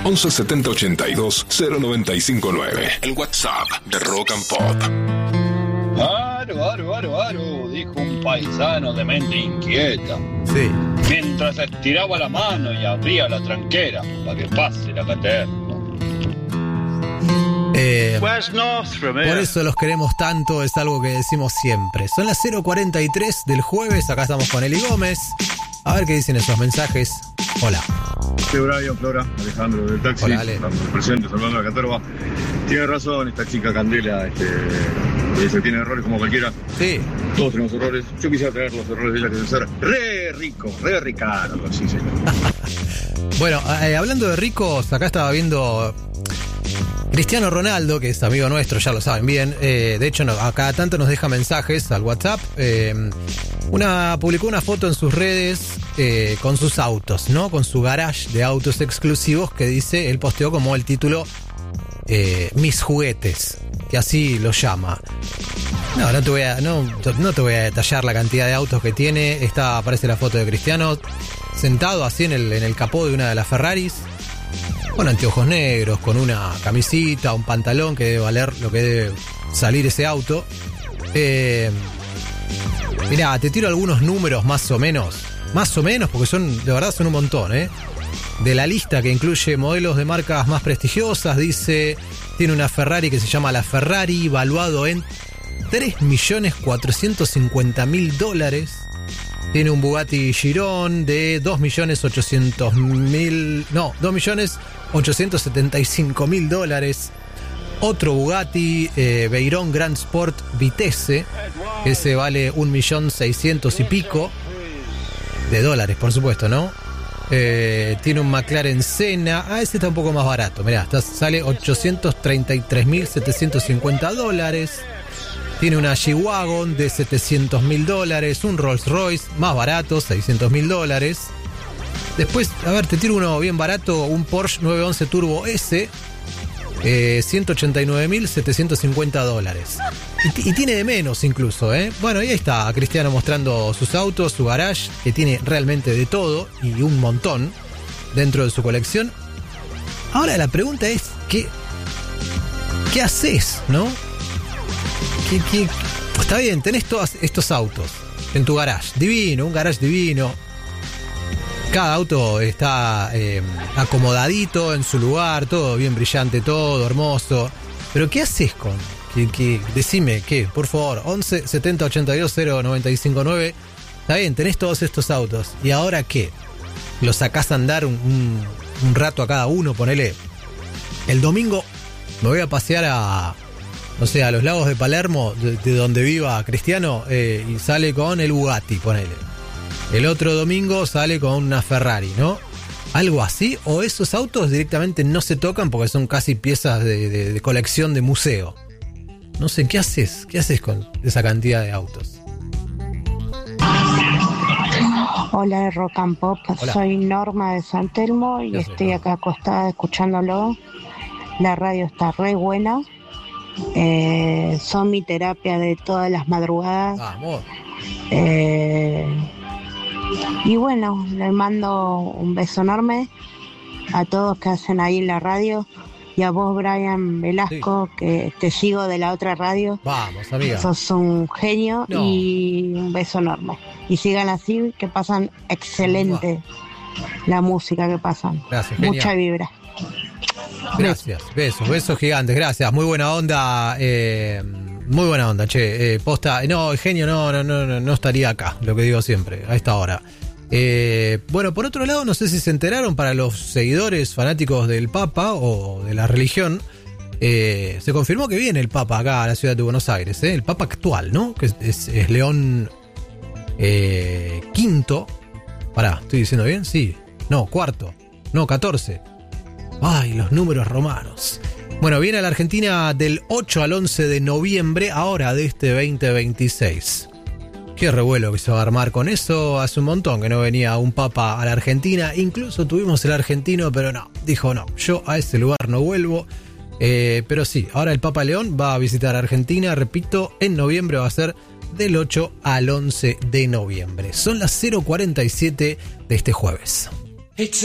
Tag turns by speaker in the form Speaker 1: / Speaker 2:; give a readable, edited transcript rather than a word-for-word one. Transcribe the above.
Speaker 1: 11 70 82 0959. El WhatsApp de Rock and Pop.
Speaker 2: Aro, dijo un paisano de mente inquieta.
Speaker 3: Sí.
Speaker 2: Mientras estiraba la mano y abría la tranquera para que pase la caterna.
Speaker 3: Por eso los queremos tanto, es algo que decimos siempre. Son las 0:43 del jueves, acá estamos con Eli Gómez. A ver qué dicen esos mensajes. Hola.
Speaker 4: Sí, Brian, Flora, Alejandro del taxi.
Speaker 3: Hola, Ale.
Speaker 4: Presente, saludando a la caterva. Tiene razón esta chica Candela, se tiene errores como cualquiera.
Speaker 3: Sí.
Speaker 4: Todos tenemos errores. Yo quisiera tener los errores de ella, que deben ser re rico, re ricardo, así señor.
Speaker 3: Bueno, hablando de ricos, acá estaba viendo Cristiano Ronaldo, que es amigo nuestro, ya lo saben bien. De hecho, a cada tanto nos deja mensajes al WhatsApp. Publicó una foto en sus redes con sus autos, ¿no? Con su garage de autos exclusivos que dice, él posteó como el título Mis juguetes, que así lo llama. No te voy a detallar la cantidad de autos que tiene. Aparece la foto de Cristiano sentado así en el capó de una de las Ferraris, con anteojos negros, con una camisita, un pantalón que debe valer lo que debe salir ese auto. Mirá, te tiro algunos números más o menos, porque de verdad son un montón, de la lista que incluye modelos de marcas más prestigiosas. Dice, tiene una Ferrari que se llama la Ferrari, valuado en $3.450.000. Tiene un Bugatti Chiron de $2.875.000. Otro Bugatti Veyron Grand Sport Vitesse, ese vale $1.600.000 y pico de dólares, por supuesto, ¿no? Tiene un McLaren Senna. Ese está un poco más barato. Mirá, sale $833.750. Tiene una G-Wagon de $700.000. Un Rolls Royce más barato, $600.000. Después, a ver, te tiro uno bien barato, un Porsche 911 Turbo S, $189.750. Y tiene de menos incluso, Bueno, y ahí está Cristiano mostrando sus autos, su garage, que tiene realmente de todo y un montón dentro de su colección. Ahora la pregunta es, ¿qué haces, no? Está bien, tenés todos estos autos en tu garage, divino, un garage divino. Cada auto está acomodadito en su lugar, todo bien brillante, todo hermoso. Pero ¿qué haces con? Decime, ¿qué? Por favor, 11 70 82 0959. Está bien, tenés todos estos autos. ¿Y ahora qué? ¿Los sacás a andar un rato a cada uno? Ponele, el domingo me voy a pasear a los lagos de Palermo, de donde viva Cristiano, y sale con el Bugatti, ponele. El otro domingo sale con una Ferrari, ¿no? Algo así, o esos autos directamente no se tocan porque son casi piezas de colección de museo. No sé, ¿qué haces? ¿Qué haces con esa cantidad de autos?
Speaker 5: Hola, Rock and Pop.
Speaker 3: Hola.
Speaker 5: Soy Norma de San Telmo y estoy acá acostada escuchándolo. La radio está re buena. Son mi terapia de todas las madrugadas.
Speaker 3: Amor.
Speaker 5: Y bueno, les mando un beso enorme a todos que hacen ahí en la radio. Y a vos, Brian Velasco, sí, que te sigo de la otra radio.
Speaker 3: Vamos, amiga.
Speaker 5: Sos un genio. No. Y un beso enorme. Y sigan así, que pasan excelente la música que pasan.
Speaker 3: Gracias,
Speaker 5: mucha vibra.
Speaker 3: Gracias, besos gigantes, gracias. Muy buena onda, che. Posta, no, el genio no estaría acá, lo que digo siempre, a esta hora. Bueno, por otro lado, no sé si se enteraron, para los seguidores fanáticos del Papa o de la religión, se confirmó que viene el Papa acá a la ciudad de Buenos Aires, el Papa actual, ¿no? Que es León V. Pará, ¿estoy diciendo bien? Sí. No, cuarto. No, 14. Ay, los números romanos. Bueno, viene a la Argentina del 8 al 11 de noviembre, ahora de este 2026. Qué revuelo que se va a armar con eso. Hace un montón que no venía un papa a la Argentina. Incluso tuvimos el argentino, pero no. Dijo, no, yo a ese lugar no vuelvo. Pero sí, ahora el Papa León va a visitar Argentina. Repito, en noviembre va a ser del 8 al 11 de noviembre. Son las 0:47 de este jueves.